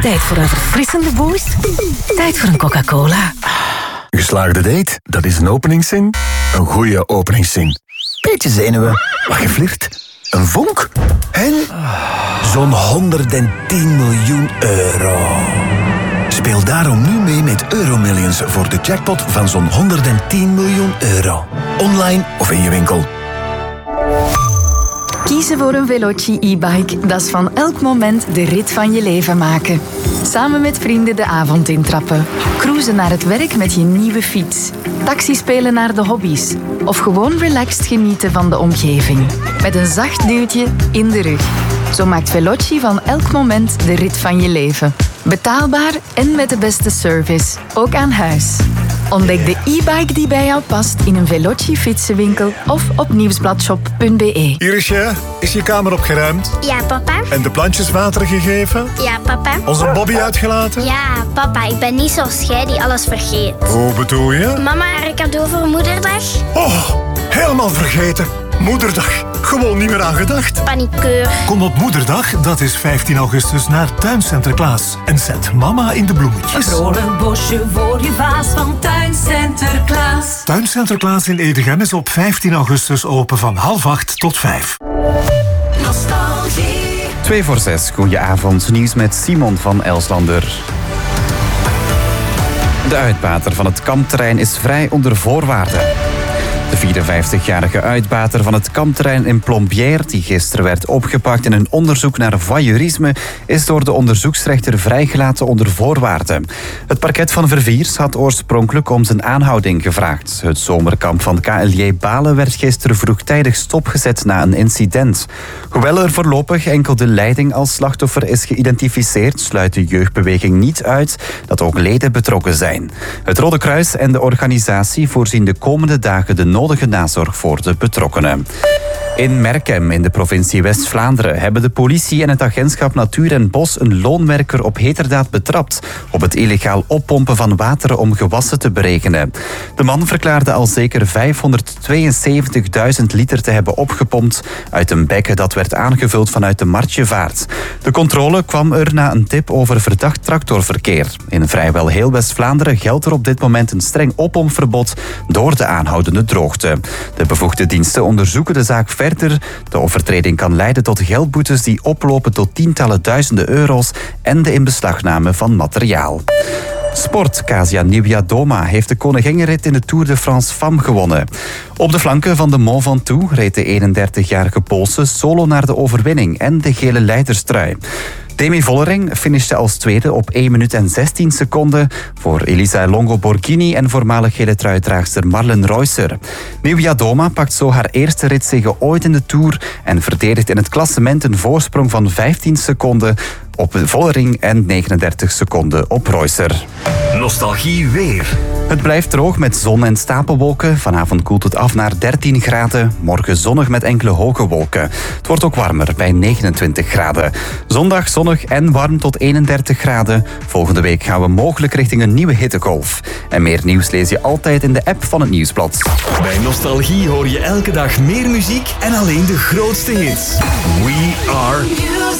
Tijd voor een verfrissende boost? Tijd voor een Coca-Cola. Geslaagde date, dat is een openingszin. Een goede openingszin. Beetje zenuwen, wat geflirt, een vonk en zo'n 110 miljoen euro. Speel daarom nu mee met Euromillions voor de jackpot van zo'n 110 miljoen euro. Online of in je winkel. Kiezen voor een Veloci e-bike, dat is van elk moment de rit van je leven maken. Samen met vrienden de avond intrappen. Cruisen naar het werk met je nieuwe fiets. Taxi spelen naar de hobby's. Of gewoon relaxed genieten van de omgeving. Met een zacht duwtje in de rug. Zo maakt Veloci van elk moment de rit van je leven. Betaalbaar en met de beste service. Ook aan huis. Ontdek de e-bike die bij jou past in een Veloci fietsenwinkel of op nieuwsbladshop.be. Irisje, is je kamer opgeruimd? Ja, papa. En de plantjes water gegeven? Ja, papa. Onze Bobby uitgelaten? Ja, papa, ik ben niet zoals jij die alles vergeet. Hoe bedoel je? Mama, haar cadeau voor moederdag? Oh, helemaal vergeten. Moederdag. Gewoon niet meer aan gedacht. Paniekeur. Kom op Moederdag, dat is 15 augustus, naar Tuincenter Klaas. En zet mama in de bloemetjes. Een vrolijk bosje voor je vaas van Tuincenter Klaas. Tuincenter Klaas in Edegem is op 15 augustus open van 7:30 tot 5. Nostalgie. 2 voor 6, goedenavond. Nieuws met Simon van Elslander. De uitbater van het kampterrein is vrij onder voorwaarden. De 54-jarige uitbater van het kampterrein in Plombières, die gisteren werd opgepakt in een onderzoek naar voyeurisme, is door de onderzoeksrechter vrijgelaten onder voorwaarden. Het parket van Verviers had oorspronkelijk om zijn aanhouding gevraagd. Het zomerkamp van KLJ Balen werd gisteren vroegtijdig stopgezet na een incident. Hoewel er voorlopig enkel de leiding als slachtoffer is geïdentificeerd, sluit de jeugdbeweging niet uit dat ook leden betrokken zijn. Het Rode Kruis en de organisatie voorzien de komende dagen de nodige nazorg voor de betrokkenen. In Merkem in de provincie West-Vlaanderen hebben de politie en het agentschap Natuur en Bos een loonwerker op heterdaad betrapt op het illegaal oppompen van water om gewassen te beregenen. De man verklaarde al zeker 572.000 liter te hebben opgepompt uit een bekken dat werd aangevuld vanuit de Martjevaart. De controle kwam er na een tip over verdacht tractorverkeer. In vrijwel heel West-Vlaanderen geldt er op dit moment een streng oppompverbod door de aanhoudende droogte. De bevoegde diensten onderzoeken de zaak verder. De overtreding kan leiden tot geldboetes die oplopen tot tientallen duizenden euro's en de inbeslagname van materiaal. Sport. Kasia Niewiadoma heeft de koninginrit in de Tour de France Femmes gewonnen. Op de flanken van de Mont Ventoux reed de 31-jarige Poolse solo naar de overwinning en de gele leiderstrui. Demi Vollering finishte als tweede op 1 minuut en 16 seconden voor Elisa Longo Borghini en voormalig gele truidraagster Marlen Reusser. Niewiadoma pakt zo haar eerste ritzege ooit in de Tour en verdedigt in het klassement een voorsprong van 15 seconden op Vollering en 39 seconden op Reusser. Nostalgie weer. Het blijft droog met zon en stapelwolken. Vanavond koelt het af naar 13 graden. Morgen zonnig met enkele hoge wolken. Het wordt ook warmer bij 29 graden. Zondag zonnig en warm tot 31 graden. Volgende week gaan we mogelijk richting een nieuwe hittegolf. En meer nieuws lees je altijd in de app van het Nieuwsblad. Bij Nostalgie hoor je elke dag meer muziek en alleen de grootste hits. We are